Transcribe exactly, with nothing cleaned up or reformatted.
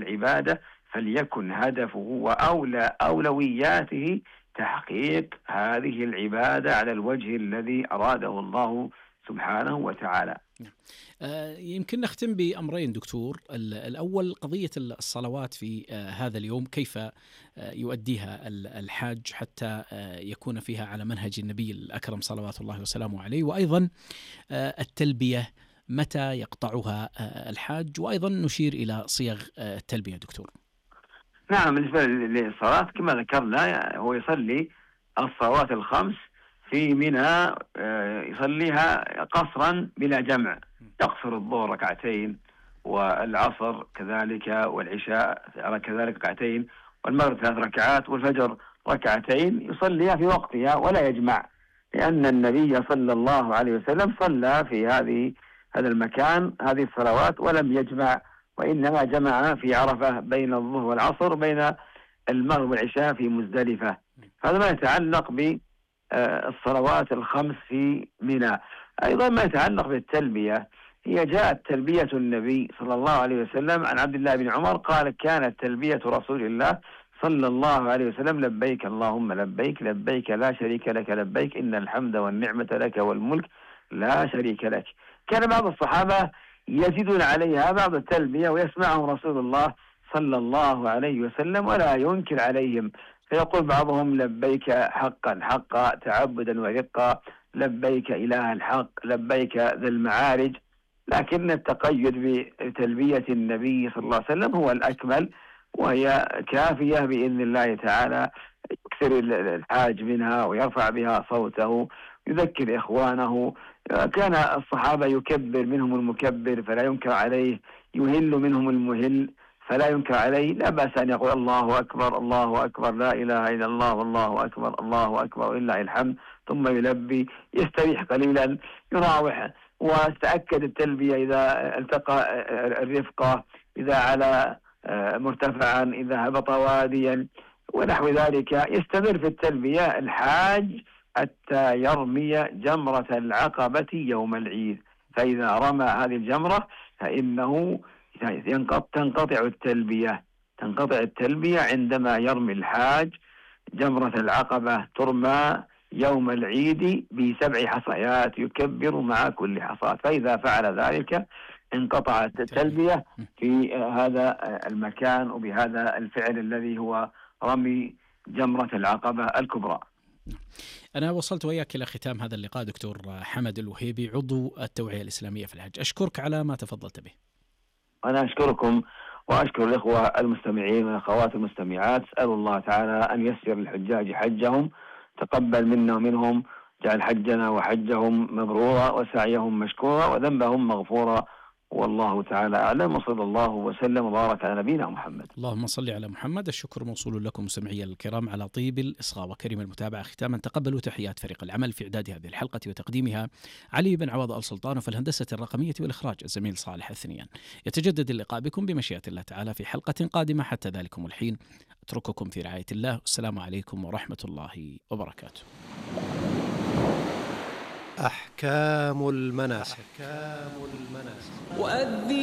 العبادة فليكن هدفه وأولى أولوياته تحقيق هذه العبادة على الوجه الذي أراده الله سبحانه وتعالى. يمكن نختم بأمرين دكتور. الأول قضية الصلوات في هذا اليوم، كيف يؤديها الحاج حتى يكون فيها على منهج النبي الأكرم صلوات الله وسلامه عليه، وأيضا التلبية متى يقطعها الحاج، وأيضا نشير إلى صيغ التلبية دكتور. نعم، بالنسبة للصلاة كما ذكرنا هو يصلي الصلوات الخمس في منى، يصليها قصرا بلا جمع، يقصر الظهر ركعتين والعصر كذلك والعشاء كذلك ركعتين والمغرب ثلاث ركعات والفجر ركعتين، يصليها في وقتها ولا يجمع، لأن النبي صلى الله عليه وسلم صلى في هذه هذا المكان هذه الصلوات ولم يجمع، وإنما جمع في عرفة بين الظهر والعصر بين المغرب والعشاء في مزدلفة. هذا ما يتعلق بالصلوات الخمس في منى. أيضا ما يتعلق بالتلبية، هي جاءت تلبية النبي صلى الله عليه وسلم عن عبد الله بن عمر قال: كانت تلبية رسول الله صلى الله عليه وسلم لبيك اللهم لبيك لبيك لا شريك لك لبيك إن الحمد والنعمة لك والملك لا شريك لك. كان بعض الصحابة يزيدون عليها بعض التلبية ويسمعهم رسول الله صلى الله عليه وسلم ولا ينكر عليهم، فيقول بعضهم: لبيك حقا حقا تعبدا ورقا، لبيك إله الحق، لبيك ذا المعارج. لكن التقيد بتلبية النبي صلى الله عليه وسلم هو الأكمل، وهي كافية بإذن الله تعالى. يكثر الحاج منها ويرفع بها صوته، يذكر إخوانه. كان الصحابة يكبر منهم المكبر فلا ينكر عليه، يهل منهم المهل فلا ينكر عليه. لا بأس أن يقول الله أكبر الله أكبر لا إله إلا الله والله أكبر الله أكبر ولله الحمد، ثم يلبي، يستريح قليلا، يراوح، وتأكد التلبية إذا التقى الرفقة، إذا على مرتفعا، إذا هبط واديا ونحو ذلك. يستمر في التلبية الحاج حتى يرمي جمرة العقبة يوم العيد، فإذا رمى هذه الجمرة فإنه تنقطع التلبية تنقطع التلبية عندما يرمي الحاج جمرة العقبة، ترمى يوم العيد بسبع حصيات يكبر مع كل حصاة، فإذا فعل ذلك انقطعت التلبية في هذا المكان وبهذا الفعل الذي هو رمي جمرة العقبة الكبرى. أنا وصلت وياك إلى ختام هذا اللقاء دكتور حمد الوهيبي، عضو التوعية الإسلامية في الحج. أشكرك على ما تفضلت به. أنا أشكركم وأشكر الإخوة المستمعين والأخوات المستمعات. أسأل الله تعالى أن يسر للحجاج حجهم، تقبل منا ومنهم، جعل حجنا وحجهم مبرورا وسعيهم مشكورا وذنبهم مغفورا، والله تعالى أعلم، وصلى الله وسلم وبارك على نبينا محمد. اللهم صل على محمد. الشكر موصول لكم مستمعي الكرام على طيب الإصغاء وكريم المتابعة. ختاما تقبلوا تحيات فريق العمل في إعداد هذه الحلقة وتقديمها: علي بن عوض آل سلطان، وفي الهندسة الرقمية والإخراج الزميل صالح الثنيان. يتجدد اللقاء بكم بمشيئة الله تعالى في حلقة قادمة. حتى ذلكم الحين أترككم في رعاية الله، والسلام عليكم ورحمة الله وبركاته. أحكام المناسك. أحكام المناسك.